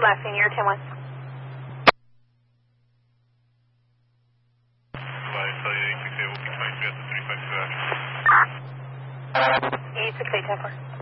Last thing, you're 10-1. Flight 868, we'll be 23 at the 352 action. 868, 10-4.